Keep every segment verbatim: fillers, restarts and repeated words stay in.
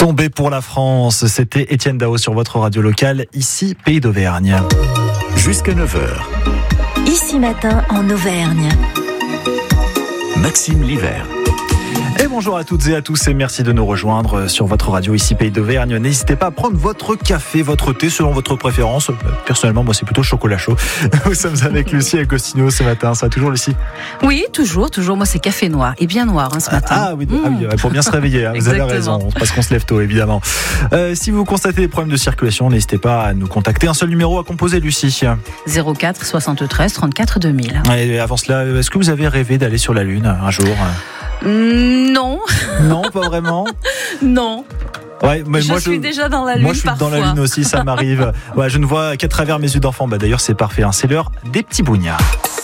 Tombé pour la France, c'était Étienne Dao sur votre radio locale, ici Pays d'Auvergne. Jusqu'à neuf heures. Ici matin en Auvergne. Maxime Livert. Et bonjour à toutes et à tous et merci de nous rejoindre sur votre radio ici Pays d'Auvergne. N'hésitez pas à prendre votre café, votre thé selon votre préférence. Personnellement, moi c'est plutôt chocolat chaud. Nous sommes avec Lucie Agostino ce matin. Ça va toujours, Lucie? Oui, toujours, toujours. Moi c'est café noir et bien noir hein, ce matin. Ah oui, mmh. ah oui, pour bien se réveiller. Hein, vous avez raison, parce qu'on se lève tôt évidemment. Euh, si vous constatez des problèmes de circulation, n'hésitez pas à nous contacter. Un seul numéro à composer, Lucie. zéro quatre soixante-treize trente-quatre deux mille. Et avant cela, est-ce que vous avez rêvé d'aller sur la Lune un jour? Non. Non, pas vraiment. Non. Ouais, mais je moi, suis je, déjà dans la Lune. Moi, je suis parfois. dans la Lune aussi, ça m'arrive. Ouais, je ne vois qu'à travers mes yeux d'enfant. Bah, d'ailleurs, c'est parfait. Hein. C'est l'heure des petits bougnards.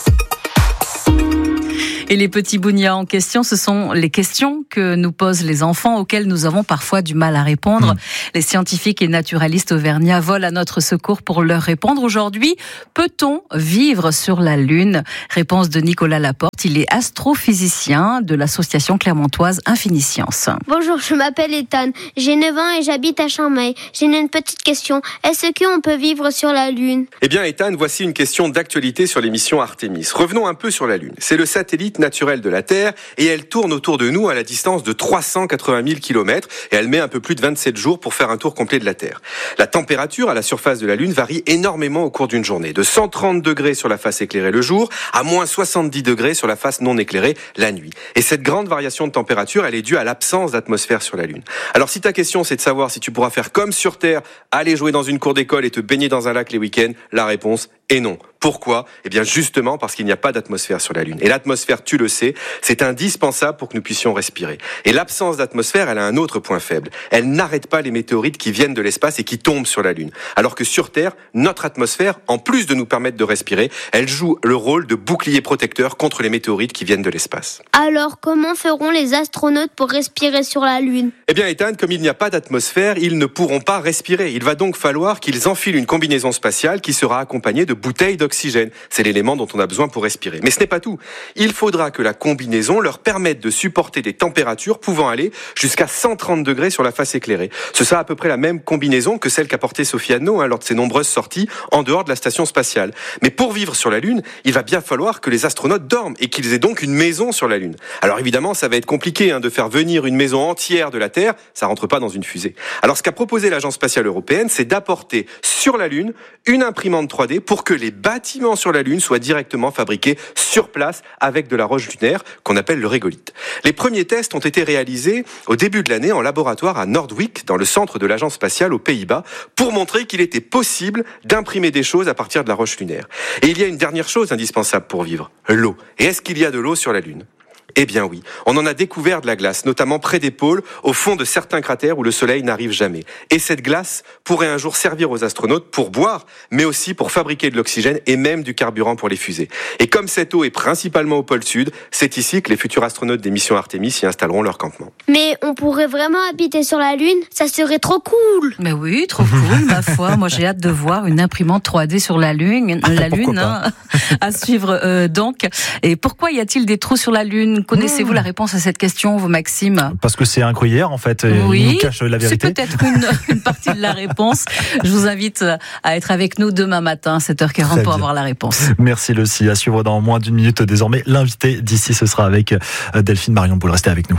Et les petits bougnards en question, ce sont les questions que nous posent les enfants auxquelles nous avons parfois du mal à répondre. Mmh. Les scientifiques et naturalistes auvergnats volent à notre secours pour leur répondre. Aujourd'hui, peut-on vivre sur la Lune? Réponse de Nicolas Laporte. Il est astrophysicien de l'association clermontoise Infiniscience. Bonjour, je m'appelle Ethan. J'ai neuf ans et j'habite à Champmeil. J'ai une petite question. Est-ce qu'on peut vivre sur la Lune? Eh bien, Ethan, voici une question d'actualité sur l'émission Artemis. Revenons un peu sur la Lune. C'est le satellite naturelle de la Terre et elle tourne autour de nous à la distance de trois cent quatre-vingt mille kilomètres et elle met un peu plus de vingt-sept jours pour faire un tour complet de la Terre. La température à la surface de la Lune varie énormément au cours d'une journée, de cent trente degrés sur la face éclairée le jour à moins soixante-dix degrés sur la face non éclairée la nuit. Et cette grande variation de température, elle est due à l'absence d'atmosphère sur la Lune. Alors si ta question c'est de savoir si tu pourras faire comme sur Terre, aller jouer dans une cour d'école et te baigner dans un lac les week-ends, la réponse est non. Pourquoi? Eh bien justement parce qu'il n'y a pas d'atmosphère sur la Lune. Et l'atmosphère, tu le sais, c'est indispensable pour que nous puissions respirer. Et l'absence d'atmosphère, elle a un autre point faible. Elle n'arrête pas les météorites qui viennent de l'espace et qui tombent sur la Lune. Alors que sur Terre, notre atmosphère, en plus de nous permettre de respirer, elle joue le rôle de bouclier protecteur contre les météorites qui viennent de l'espace. Alors comment feront les astronautes pour respirer sur la Lune? Eh bien Ethan, comme il n'y a pas d'atmosphère, ils ne pourront pas respirer. Il va donc falloir qu'ils enfilent une combinaison spatiale qui sera accompagnée de bouteilles d'oxygène. C'est l'élément dont on a besoin pour respirer. Mais ce n'est pas tout. Il faudra que la combinaison leur permette de supporter des températures pouvant aller jusqu'à cent trente degrés sur la face éclairée. Ce sera à peu près la même combinaison que celle qu'a portée Sophie Anneau hein, lors de ses nombreuses sorties en dehors de la station spatiale. Mais pour vivre sur la Lune, il va bien falloir que les astronautes dorment et qu'ils aient donc une maison sur la Lune. Alors évidemment, ça va être compliqué hein, de faire venir une maison entière de la Terre. Ça rentre pas dans une fusée. Alors ce qu'a proposé l'Agence spatiale européenne, c'est d'apporter sur la Lune une imprimante trois D pour que les bâtiments sur la Lune soient directement fabriqués sur place avec de la roche lunaire qu'on appelle le régolithe. Les premiers tests ont été réalisés au début de l'année en laboratoire à Noordwijk, dans le centre de l'Agence spatiale aux Pays-Bas, pour montrer qu'il était possible d'imprimer des choses à partir de la roche lunaire. Et il y a une dernière chose indispensable pour vivre, l'eau. Et est-ce qu'il y a de l'eau sur la Lune ? Eh bien oui, on en a découvert de la glace, notamment près des pôles, au fond de certains cratères où le soleil n'arrive jamais. Et cette glace pourrait un jour servir aux astronautes pour boire, mais aussi pour fabriquer de l'oxygène et même du carburant pour les fusées. Et comme cette eau est principalement au pôle sud, c'est ici que les futurs astronautes des missions Artemis y installeront leur campement. Mais on pourrait vraiment habiter sur la Lune? Ça serait trop cool! Mais oui, trop cool, ma foi. Moi, j'ai hâte de voir une imprimante trois D sur la Lune. La Lune, hein, à suivre euh, donc. Et pourquoi y a-t-il des trous sur la Lune? Connaissez-vous la réponse à cette question, vous, Maxime? Parce que c'est un gruyère, en fait. Oui, il nous cache la vérité. C'est peut-être une, une partie de la réponse. Je vous invite à être avec nous demain matin, sept heures quarante, pour avoir la réponse. Merci, Lucie. À suivre dans moins d'une minute désormais. L'invité d'ici, ce sera avec Delphine Marion Boule. Restez avec nous.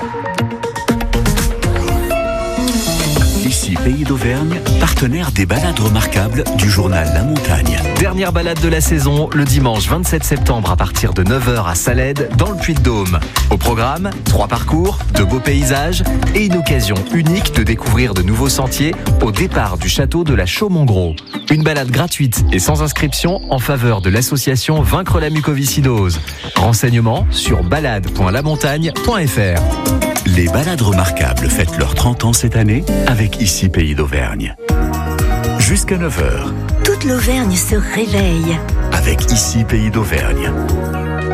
Ici Pays d'Auvergne, partenaire des balades remarquables du journal La Montagne. Dernière balade de la saison, le dimanche vingt-sept septembre à partir de neuf heures à Salède, dans le Puy-de-Dôme. Au programme, trois parcours, de beaux paysages et une occasion unique de découvrir de nouveaux sentiers au départ du château de la Chaux-Montgros. Une balade gratuite et sans inscription en faveur de l'association Vaincre la mucoviscidose. Renseignements sur balade point la montagne point f r. Les balades remarquables fêtent leurs trente ans cette année avec Ici Pays d'Auvergne. Jusqu'à neuf heures. Toute l'Auvergne se réveille. Avec Ici Pays d'Auvergne.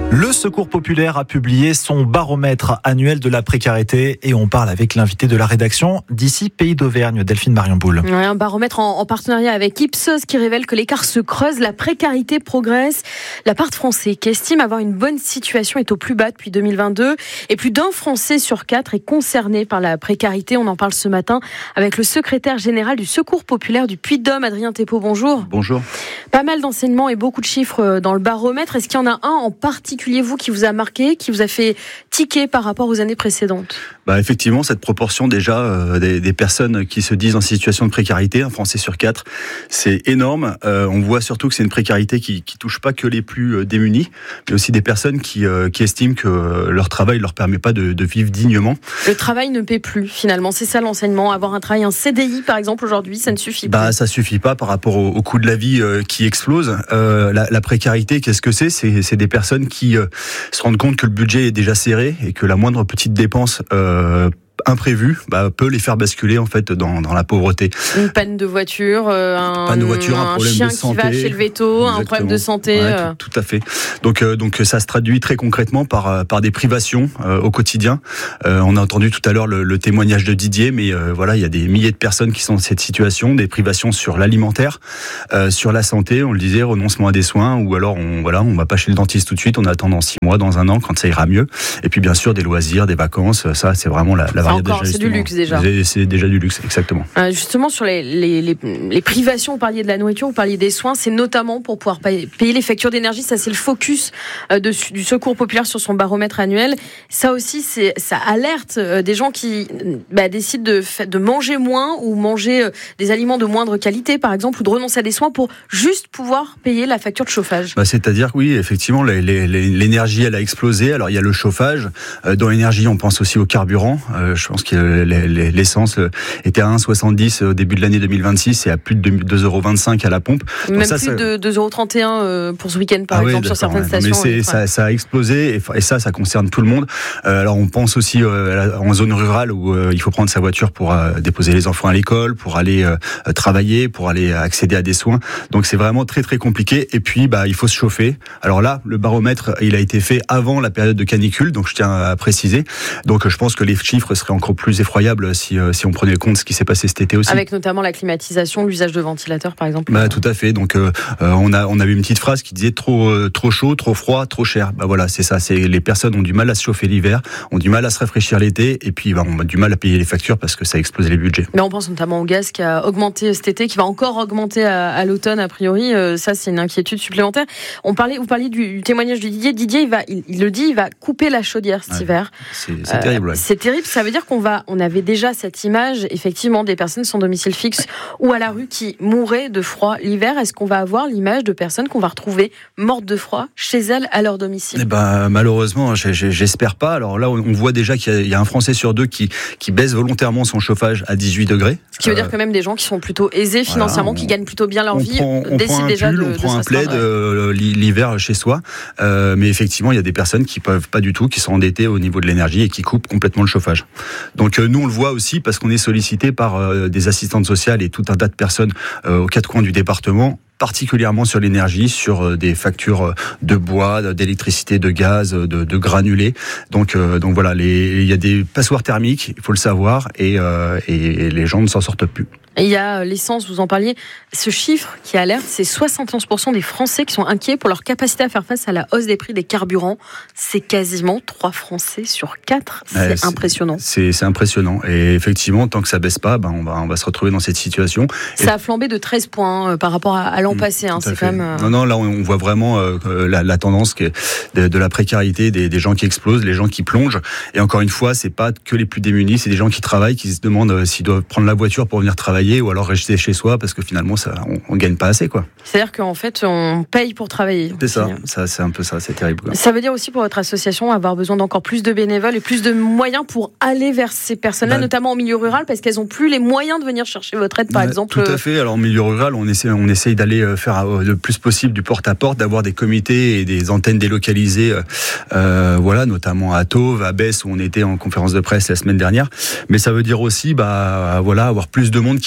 Le Secours populaire a publié son baromètre annuel de la précarité et on parle avec l'invité de la rédaction d'ici Pays d'Auvergne, Delphine Marion-Boule. Ouais, un baromètre en, en partenariat avec Ipsos qui révèle que l'écart se creuse, la précarité progresse. La part de Français qui estime avoir une bonne situation est au plus bas depuis deux mille vingt-deux et plus d'un Français sur quatre est concerné par la précarité. On en parle ce matin avec le secrétaire général du Secours populaire du Puy-de-Dôme, Adrien Thépeau. Bonjour. Bonjour. Pas mal d'enseignements et beaucoup de chiffres dans le baromètre. Est-ce qu'il y en a un en particulier, vous, qui vous a marqué, qui vous a fait tiquer par rapport aux années précédentes? Bah effectivement, cette proportion déjà euh, des, des personnes qui se disent en situation de précarité, un Français sur quatre, c'est énorme. Euh, on voit surtout que c'est une précarité qui, qui touche pas que les plus euh, démunis, mais aussi des personnes qui, euh, qui estiment que euh, leur travail leur permet pas de, de vivre dignement. Le travail ne paie plus, finalement. C'est ça l'enseignement. Avoir un travail, un C D I par exemple aujourd'hui, ça ne suffit pas. Bah ça suffit pas par rapport au, au coût de la vie euh, qui explose. Euh, la, la précarité, qu'est-ce que c'est? C'est, c'est des personnes qui euh, se rendent compte que le budget est déjà serré et que la moindre petite dépense euh, imprévu bah, peut les faire basculer en fait dans, dans la pauvreté. Une panne de voiture, euh, un, panne de voiture, un, un problème chien de santé, qui va chez le véto, exactement. Un problème de santé. Ouais, euh... tout, tout à fait. Donc, euh, donc ça se traduit très concrètement par, par des privations euh, au quotidien. Euh, on a entendu tout à l'heure le, le témoignage de Didier, mais euh, voilà, il y a des milliers de personnes qui sont dans cette situation, des privations sur l'alimentaire, euh, sur la santé, on le disait, renoncement à des soins, ou alors on voilà, on va pas chez le dentiste tout de suite, on attend dans six mois, dans un an, quand ça ira mieux. Et puis bien sûr des loisirs, des vacances, ça c'est vraiment la, la variable encore, c'est du luxe. Déjà. C'est déjà du luxe, exactement. Euh, justement, sur les, les, les, les privations, vous parliez de la nourriture, vous parliez des soins, c'est notamment pour pouvoir payer, payer les factures d'énergie. Ça, c'est le focus euh, de, du Secours populaire sur son baromètre annuel. Ça aussi, c'est, ça alerte euh, des gens qui bah, décident de, de manger moins ou manger euh, des aliments de moindre qualité, par exemple, ou de renoncer à des soins pour juste pouvoir payer la facture de chauffage. Bah, c'est-à-dire que oui, effectivement, les, les, l'énergie, elle a explosé. Alors, il y a le chauffage. Euh, dans l'énergie, on pense aussi au carburant. Euh, je pense que les, les, l'essence était à un virgule soixante-dix au début de l'année deux mille vingt-six et à plus de deux virgule vingt-cinq euros à la pompe. Donc Même ça, plus ça... de deux virgule trente et un euros pour ce week-end, par ah exemple, oui, sur certaines ouais. stations. Mais c'est, ça, ça a explosé et, et ça, ça concerne tout le monde. Euh, alors, on pense aussi euh, en zone rurale où euh, il faut prendre sa voiture pour euh, déposer les enfants à l'école, pour aller euh, travailler, pour aller accéder à des soins. Donc, c'est vraiment très, très compliqué. Et puis, bah, il faut se chauffer. Alors là, le baromètre, il a été fait avant la période de canicule, donc je tiens à préciser. Donc, je pense que les chiffres seraient encore plus effroyables si, euh, si on prenait compte de ce qui s'est passé cet été aussi. Avec notamment la climatisation, l'usage de ventilateurs, par exemple. Bah, tout à fait. Donc, euh, on a, on avait une petite phrase qui disait trop, euh, trop chaud, trop froid, trop cher. Bah voilà, c'est ça. C'est les personnes ont du mal à se chauffer l'hiver, ont du mal à se rafraîchir l'été, et puis bah, on a du mal à payer les factures parce que ça a explosé les budgets. Mais on pense notamment au gaz qui a augmenté cet été, qui va encore augmenter à, à l'automne a priori. Euh, ça, c'est une inquiétude supplémentaire. On parlait, vous parliez du, du témoignage de Didier. Didier, il va, il, il le dit, il va couper la chaudière cet ouais, hiver. C'est, c'est euh, terrible. Ouais. C'est terrible. Ça veut dire qu'on va, on avait déjà cette image, effectivement, des personnes sans domicile fixe ou à la rue qui mourraient de froid l'hiver. Est-ce qu'on va avoir l'image de personnes qu'on va retrouver mortes de froid chez elles à leur domicile? Eh ben, malheureusement, j'espère pas. Alors là, on voit déjà qu'il y a un Français sur deux qui, qui baisse volontairement son chauffage à dix-huit degrés. Ce qui veut euh, dire que même des gens qui sont plutôt aisés financièrement, voilà, on, qui gagnent plutôt bien leur on vie, prend, on décident prend déjà pull, de on de prend un plaid euh, l'hiver chez soi. Euh, mais effectivement, il y a des personnes qui peuvent pas du tout, qui sont endettées au niveau de l'énergie et qui coupent complètement le chauffage. Donc euh, nous, on le voit aussi parce qu'on est sollicité par euh, des assistantes sociales et tout un tas de personnes euh, aux quatre coins du département, particulièrement sur l'énergie, sur des factures de bois, d'électricité, de gaz, de, de granulés. Donc, euh, donc voilà, les, il y a des passoires thermiques, il faut le savoir, et, euh, et, et les gens ne s'en sortent plus. Et il y a l'essence, vous en parliez. Ce chiffre qui alerte, c'est soixante-onze pour cent des Français qui sont inquiets pour leur capacité à faire face à la hausse des prix des carburants. C'est quasiment trois Français sur quatre. C'est, ouais, c'est impressionnant. C'est, c'est impressionnant. Et effectivement, tant que ça baisse pas, ben on va, on va se retrouver dans cette situation. Ça et... a flambé de treize points euh, par rapport à, à l'an mmh, passé. Hein, c'est quand même, euh... Non, non, là, on voit vraiment euh, la, la tendance qui est de, de la précarité, des, des gens qui explosent, les gens qui plongent. Et encore une fois, c'est pas que les plus démunis, c'est des gens qui travaillent, qui se demandent euh, s'ils doivent prendre la voiture pour venir travailler ou alors rester chez soi parce que finalement ça, on, on gagne pas assez, quoi. C'est-à-dire qu'en fait on paye pour travailler. C'est ça, ça c'est un peu ça, c'est terrible, quoi. Ça veut dire aussi pour votre association avoir besoin d'encore plus de bénévoles et plus de moyens pour aller vers ces personnes-là, bah, notamment en milieu rural, parce qu'elles ont plus les moyens de venir chercher votre aide, par bah, exemple. Tout à fait. Alors en milieu rural, on essaie, on essaye d'aller faire le plus possible du porte-à-porte, d'avoir des comités et des antennes délocalisées, euh, voilà, notamment à Tauve, à Besse où on était en conférence de presse la semaine dernière. Mais ça veut dire aussi, bah voilà, avoir plus de monde qui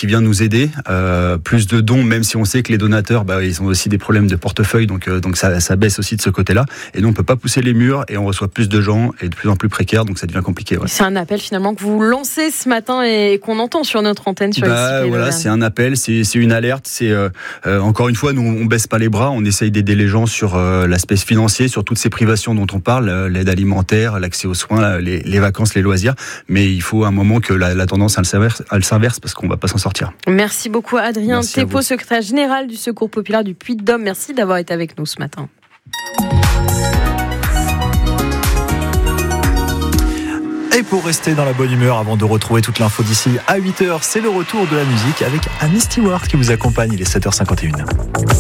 qui vient nous aider, euh, plus de dons, même si on sait que les donateurs, bah, ils ont aussi des problèmes de portefeuille, donc, euh, donc ça, ça baisse aussi de ce côté-là. Et nous, on peut pas pousser les murs et on reçoit plus de gens et de plus en plus précaires, donc ça devient compliqué. Ouais. C'est un appel finalement que vous lancez ce matin et qu'on entend sur notre antenne sur bah, I C P voilà, c'est un appel, c'est, c'est une alerte. C'est euh, euh, encore une fois, nous on baisse pas les bras, on essaye d'aider les gens sur euh, l'aspect financier, sur toutes ces privations dont on parle, euh, l'aide alimentaire, l'accès aux soins, les, les vacances, les loisirs. Mais il faut un moment que la, la tendance elle s'inverse, elle s'inverse parce qu'on va pas s'en sortir. Merci beaucoup Adrien Thépaut, secrétaire général du Secours populaire du Puy-de-Dôme. Merci d'avoir été avec nous ce matin. Et pour rester dans la bonne humeur, avant de retrouver toute l'info d'ici à huit heures, c'est le retour de la musique avec Annie Stewart qui vous accompagne. Il est sept heures cinquante et une.